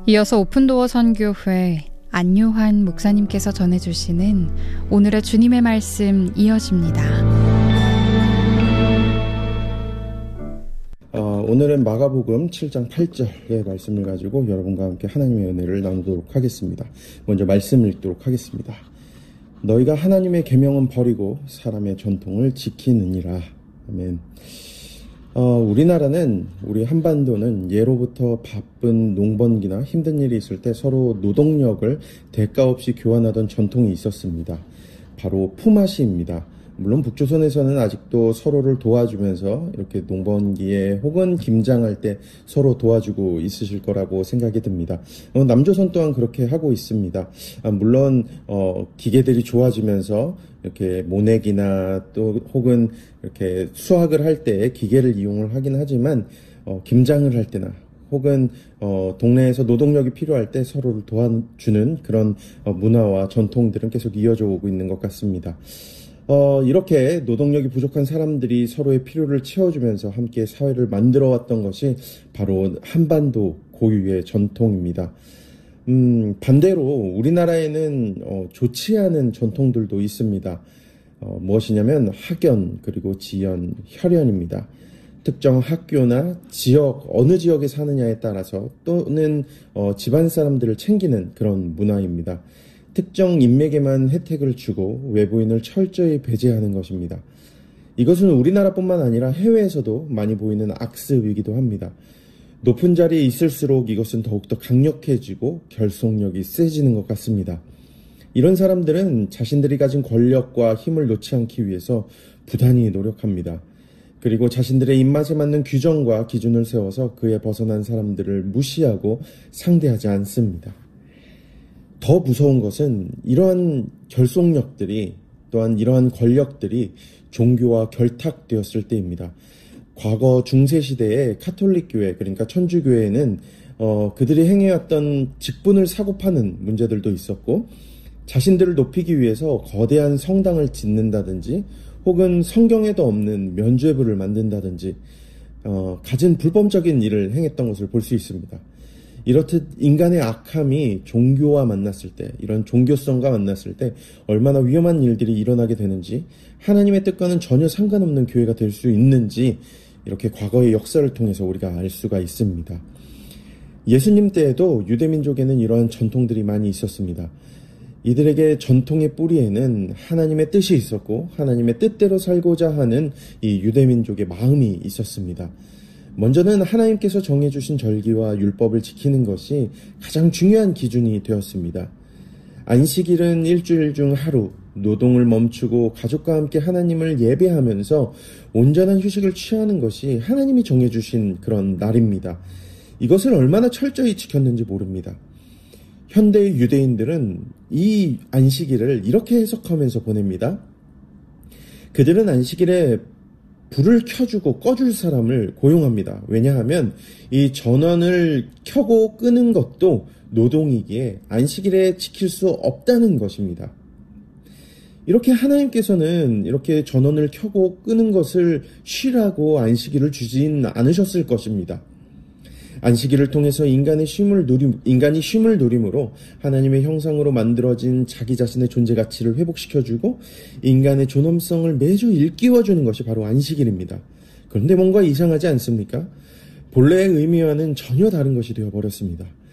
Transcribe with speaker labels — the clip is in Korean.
Speaker 1: 이어서 오픈도어 선교회 안요한 목사님께서 전해주시는 오늘의 주님의 말씀 이어집니다.
Speaker 2: 오늘은 마가복음 7장 8절의 말씀을 가지고 여러분과 함께 하나님의 은혜를 나누도록 하겠습니다. 먼저 말씀을 읽도록 하겠습니다. 너희가 하나님의 계명은 버리고 사람의 전통을 지키느니라. 아멘. 우리나라는, 우리 한반도는 예로부터 바쁜 농번기나 힘든 일이 있을 때 서로 노동력을 대가 없이 교환하던 전통이 있었습니다. 바로 품앗이입니다. 물론 북조선에서는 아직도 서로를 도와주면서 이렇게 농번기에 혹은 김장할 때 서로 도와주고 있으실 거라고 생각이 듭니다. 남조선 또한 그렇게 하고 있습니다. 물론 기계들이 좋아지면서 이렇게 모내기나 또 혹은 이렇게 수확을 할 때 기계를 이용을 하긴 하지만 김장을 할 때나 혹은 동네에서 노동력이 필요할 때 서로를 도와주는 그런 문화와 전통들은 계속 이어져 오고 있는 것 같습니다. 이렇게 노동력이 부족한 사람들이 서로의 필요를 채워주면서 함께 사회를 만들어 왔던 것이 바로 한반도 고유의 전통입니다. 반대로 우리나라에는 좋지 않은 전통들도 있습니다. 무엇이냐면 학연, 그리고 지연, 혈연입니다. 특정 학교나 지역, 어느 지역에 사느냐에 따라서 또는 집안 사람들을 챙기는 그런 문화입니다. 특정 인맥에만 혜택을 주고 외부인을 철저히 배제하는 것입니다. 이것은 우리나라뿐만 아니라 해외에서도 많이 보이는 악습이기도 합니다. 높은 자리에 있을수록 이것은 더욱더 강력해지고 결속력이 세지는 것 같습니다. 이런 사람들은 자신들이 가진 권력과 힘을 놓지 않기 위해서 부단히 노력합니다. 그리고 자신들의 입맛에 맞는 규정과 기준을 세워서 그에 벗어난 사람들을 무시하고 상대하지 않습니다. 더 무서운 것은 이러한 결속력들이 또한 이러한 권력들이 종교와 결탁되었을 때입니다. 과거 중세시대의 카톨릭 교회, 그러니까 천주교회는 그들이 행해왔던 직분을 사고파는 문제들도 있었고, 자신들을 높이기 위해서 거대한 성당을 짓는다든지 혹은 성경에도 없는 면죄부를 만든다든지 갖은 불법적인 일을 행했던 것을 볼 수 있습니다. 이렇듯 인간의 악함이 종교와 만났을 때, 이런 종교성과 만났을 때 얼마나 위험한 일들이 일어나게 되는지, 하나님의 뜻과는 전혀 상관없는 교회가 될 수 있는지 이렇게 과거의 역사를 통해서 우리가 알 수가 있습니다. 예수님 때에도 유대민족에는 이러한 전통들이 많이 있었습니다. 이들에게 전통의 뿌리에는 하나님의 뜻이 있었고 하나님의 뜻대로 살고자 하는 이 유대민족의 마음이 있었습니다. 먼저는 하나님께서 정해주신 절기와 율법을 지키는 것이 가장 중요한 기준이 되었습니다. 안식일은 일주일 중 하루, 노동을 멈추고 가족과 함께 하나님을 예배하면서 온전한 휴식을 취하는 것이 하나님이 정해주신 그런 날입니다. 이것을 얼마나 철저히 지켰는지 모릅니다. 현대의 유대인들은 이 안식일을 이렇게 해석하면서 보냅니다. 그들은 안식일에 불을 켜주고 꺼줄 사람을 고용합니다. 왜냐하면 이 전원을 켜고 끄는 것도 노동이기에 안식일에 지킬 수 없다는 것입니다. 이렇게 하나님께서는 이렇게 전원을 켜고 끄는 것을 쉬라고 안식일을 주진 않으셨을 것입니다. 안식일을 통해서 인간이 쉼을 누림으로 하나님의 형상으로 만들어진 자기 자신의 존재 가치를 회복시켜주고 인간의 존엄성을 매주 일깨워주는 것이 바로 안식일입니다. 그런데 뭔가 이상하지 않습니까? 본래의 의미와는 전혀 다른 것이 되어버렸습니다.